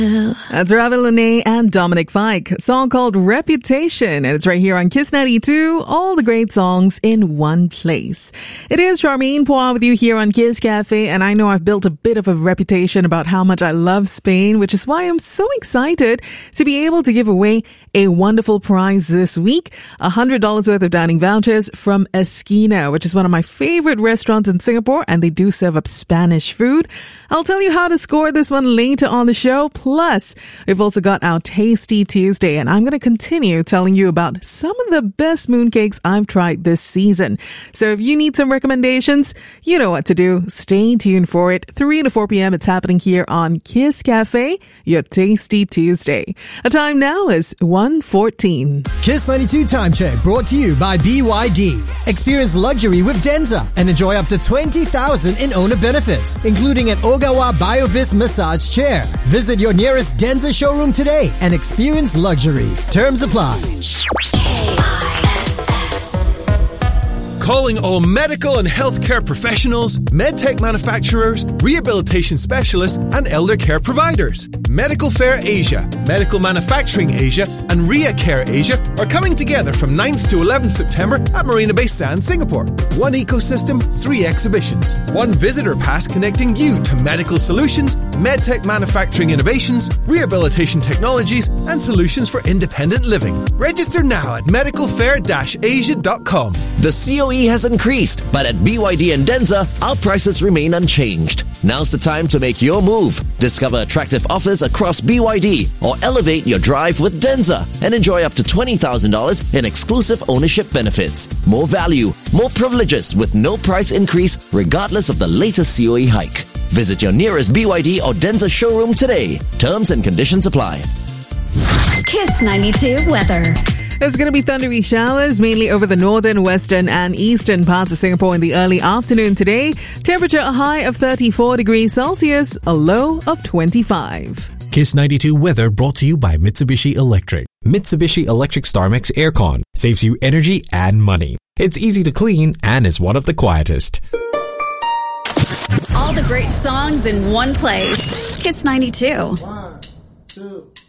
That's Raven Lene and Dominic Fike. A song called Reputation. And it's right here on Kiss 92. All the great songs in one place. It is Charmaine Poir with you here on Kiss Cafe. And I know I've built a bit of a reputation about how much I love Spain, which is why I'm so excited to be able to give away a wonderful prize this week. $100 worth of dining vouchers from Esquina, which is one of my favorite restaurants in Singapore. And they do serve up Spanish food. I'll tell you how to score this one later on the show. Plus, we've also got our Tasty Tuesday, and I'm going to continue telling you about some of the best mooncakes I've tried this season. So if you need some recommendations, you know what to do. Stay tuned for it. 3 to 4 p.m. It's happening here on Kiss Cafe, your Tasty Tuesday. A time now is 1:14. Kiss 92 Time Check brought to you by BYD. Experience luxury with Denza and enjoy up to $20,000 in owner benefits, including an Ogawa BioVis massage chair. Visit your nearest Denza showroom today and experience luxury. Terms apply. Calling all medical and healthcare professionals, medtech manufacturers, rehabilitation specialists, and elder care providers. Medical Fair Asia, Medical Manufacturing Asia, and Ria Care Asia are coming together from 9th to 11th September at Marina Bay Sands, Singapore. One ecosystem, 3 exhibitions. One visitor pass connecting you to medical solutions, medtech manufacturing innovations, rehabilitation technologies, and solutions for independent living. Register now at medicalfair-asia.com. The COE has increased, but at BYD and Denza, our prices remain unchanged. Now's the time to make your move. Discover attractive offers across BYD or elevate your drive with Denza and enjoy up to $20,000 in exclusive ownership benefits. More value, more privileges with no price increase regardless of the latest COE hike. Visit your nearest BYD or Denza showroom today. Terms and conditions apply. Kiss 92 weather. There's going to be thundery showers mainly over the northern, western and eastern parts of Singapore in the early afternoon today. Temperature a high of 34 degrees Celsius, a low of 25. Kiss 92 weather brought to you by Mitsubishi Electric. Mitsubishi Electric StarMax Aircon saves you energy and money. It's easy to clean and is one of the quietest. All the great songs in one place. Kiss 92. 1, 2.